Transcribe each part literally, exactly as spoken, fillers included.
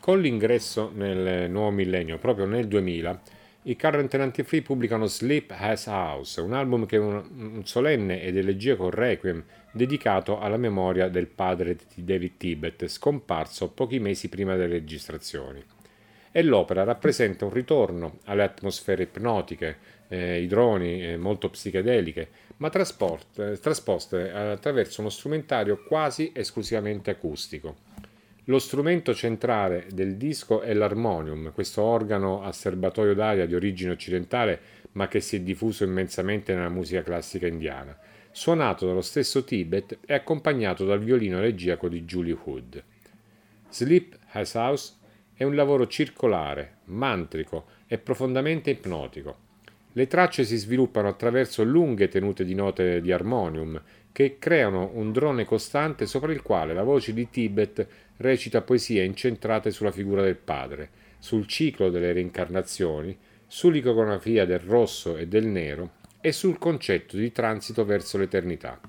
Con l'ingresso nel nuovo millennio, proprio nel duemila, i Current and Anti-Free pubblicano Sleep Has House, un album che è un, un solenne ed elegiaco requiem dedicato alla memoria del padre di David Tibet, scomparso pochi mesi prima delle registrazioni. E l'opera rappresenta un ritorno alle atmosfere ipnotiche, eh, idroni, eh, molto psichedeliche, ma trasporte, trasposte attraverso uno strumentario quasi esclusivamente acustico. Lo strumento centrale del disco è l'armonium, questo organo a serbatoio d'aria di origine occidentale ma che si è diffuso immensamente nella musica classica indiana, suonato dallo stesso Tibet e accompagnato dal violino elegiaco di Julie Hood. Sleep Has House è un lavoro circolare, mantrico e profondamente ipnotico. Le tracce si sviluppano attraverso lunghe tenute di note di armonium che creano un drone costante sopra il quale la voce di Tibet recita poesie incentrate sulla figura del padre, sul ciclo delle reincarnazioni, sull'iconografia del rosso e del nero e sul concetto di transito verso l'eternità.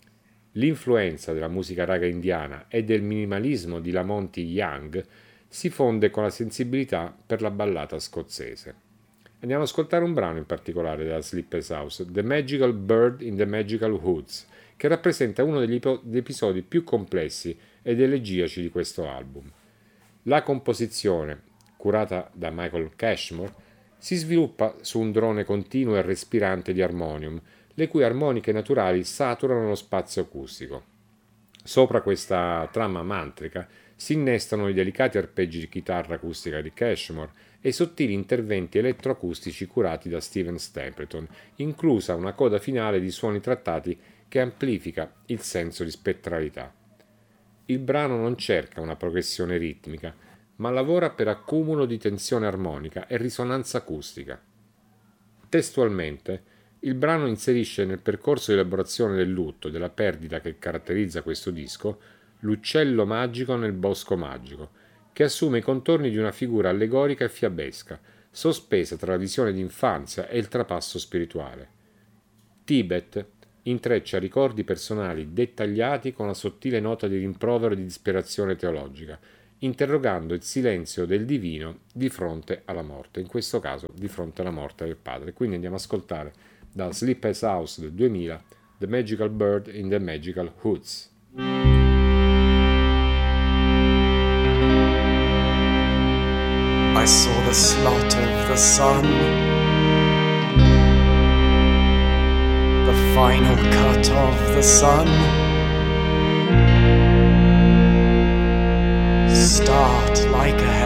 L'influenza della musica raga indiana e del minimalismo di Lamonti Young si fonde con la sensibilità per la ballata scozzese. Andiamo ad ascoltare un brano in particolare della Sleepers House, The Magical Bird in the Magical Woods, che rappresenta uno degli episodi più complessi ed elegiaci di questo album. La composizione, curata da Michael Cashmore, si sviluppa su un drone continuo e respirante di armonium, le cui armoniche naturali saturano lo spazio acustico. Sopra questa trama mantrica si innestano i delicati arpeggi di chitarra acustica di Cashmore e i sottili interventi elettroacustici curati da Steven Stapleton, inclusa una coda finale di suoni trattati che amplifica il senso di spettralità. Il brano non cerca una progressione ritmica, ma lavora per accumulo di tensione armonica e risonanza acustica. Testualmente, il brano inserisce nel percorso di elaborazione del lutto e della perdita che caratterizza questo disco l'uccello magico nel bosco magico, che assume i contorni di una figura allegorica e fiabesca, sospesa tra la visione d'infanzia e il trapasso spirituale. Tibet intreccia ricordi personali dettagliati con la sottile nota di rimprovero e di disperazione teologica, interrogando il silenzio del divino di fronte alla morte, in questo caso di fronte alla morte del padre. Quindi andiamo ad ascoltare da Sleepers House del duemila The Magical Bird in the Magical Woods. I saw the slot of the sun, the final cut of the sun, start like a